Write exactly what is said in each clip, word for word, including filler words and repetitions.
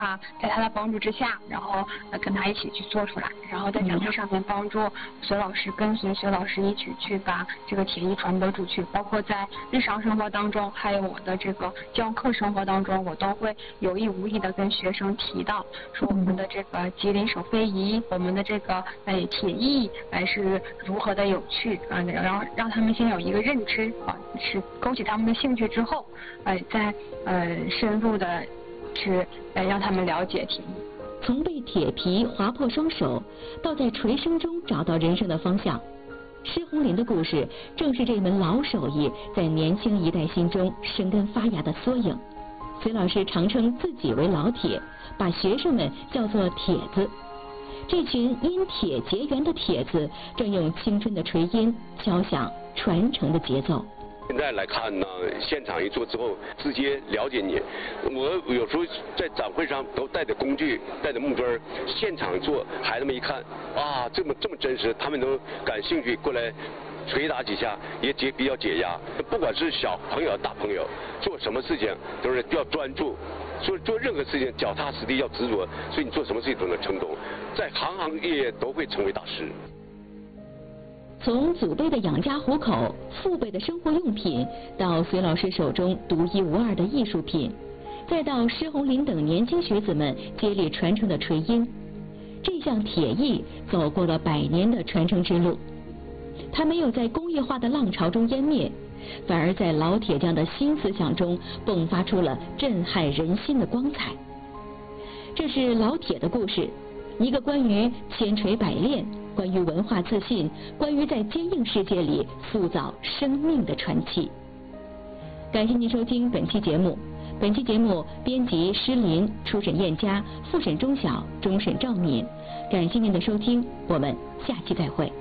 啊，在他的帮助之下，然后呃跟他一起去做出来，然后在讲台上面帮助隋老师，跟随隋老师一起去把这个铁艺传播出去，包括在日常生活当中，还有我的这个教课生活当中，我都会有意无意的跟学生提到，说我们的这个吉林省非遗，我们的这个呃铁艺呃是如何的有趣啊，然后让他们先有一个认知啊，是勾起他们的兴趣之后，呃再呃深入的。是呃让他们了解铁艺， 从被铁皮划破双手，到在锤声中找到人生的方向。施红林的故事，正是这门老手艺在年轻一代心中生根发芽的缩影。隋老师常称自己为老铁，把学生们叫做铁子。这群因铁结缘的铁子，正用青春的锤音敲响传承的节奏。 现在来看呢，现场一做之后，直接了解你。我有时候在展会上都带着工具，带着木棍，现场做，孩子们一看，啊，这么这么真实，他们都感兴趣过来捶打几下，也解比较解压。不管是小朋友大朋友，做什么事情都是要专注，做做任何事情脚踏实地要执着，所以你做什么事情都能成功，在行行业业都会成为大师。 从祖辈的养家糊口、父辈的生活用品，到隋老师手中独一无二的艺术品，再到施红林等年轻学子们接力传承的锤音，这项铁艺走过了百年的传承之路。它没有在工业化的浪潮中湮灭，反而在老铁匠的新思想中迸发出了震撼人心的光彩。这是老铁的故事，一个关于千锤百炼，关于文化自信，关于在坚硬世界里塑造生命的传奇。感谢您收听本期节目。本期节目编辑施林，初审燕佳，复审钟晓，终审赵敏。感谢您的收听，我们下期再会。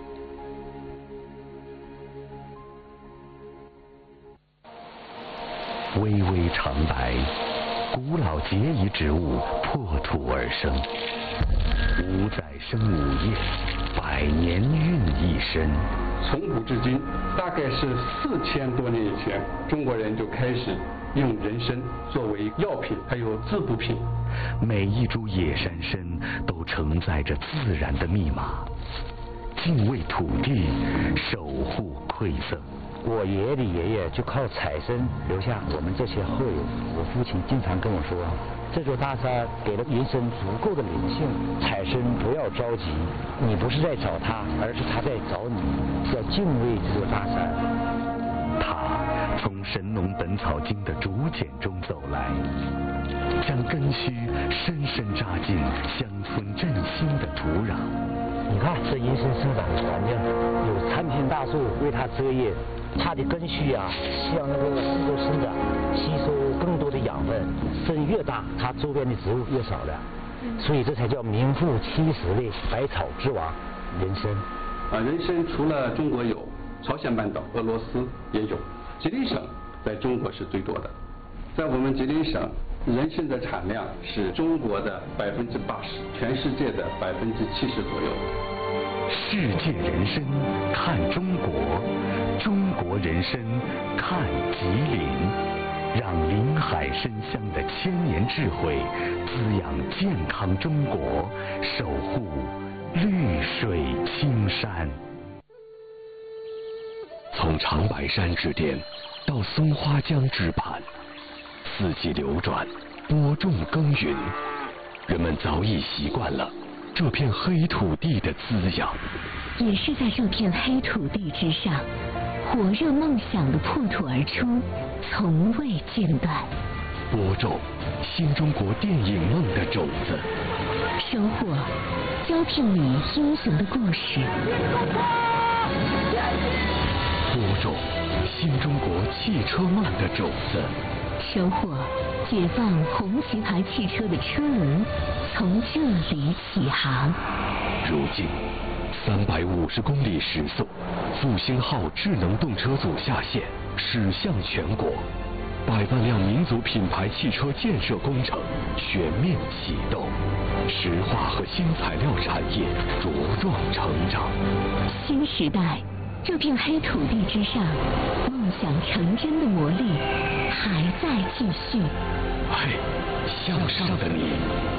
巍巍长白，古老节仪植物破土而生，五载生五叶，百年孕一身。 从古至今，大概是四千多年以前，中国人就开始用人参作为药品，还有滋补品。 每一株野山参都承载着自然的密码，敬畏土地，守护馈赠。 我爷爷的爷爷就靠采参留下我们这些后人。我父亲经常跟我说，这座大山给了人参足够的灵性，采参不要着急，你不是在找它，而是它在找你，要敬畏这座大山。 他从《神农本草经》的竹简中走来，将根须深深扎进乡村振兴的土壤。 你看这人参生长的环境，有参天大树为它遮叶，它的根须啊向那个四周生长，吸收更多的养分，根越大，它周边的植物越少了，所以这才叫名副其实的百草之王人参。 啊，人参除了中国有，朝鲜半岛、俄罗斯也有，吉林省在中国是最多的。在我们吉林省，人参的产量是中国的百分之八十，全世界的百分之七十左右。 世界人参看中国，中国人参看吉林，让林海参香的千年智慧滋养健康中国，守护绿水青山。从长白山之巅到松花江之畔，四季流转，播种耕耘，人们早已习惯了这片黑土地的滋养。 也是在这片黑土地之上，火热梦想的破土而出，从未间断。 播种新中国电影梦的种子， 收获胶片里英雄的故事。 播种新中国汽车梦的种子， 收获解放红旗牌汽车的车轮从这里起航。 如今三百五十公里时速，复兴号智能动车组下线，驶向全国，百万辆民族品牌汽车建设工程全面启动，石化和新材料产业茁壮成长。 新时代，这片黑土地之上，梦想成真的魔力还在继续。 嘿， 向上的你。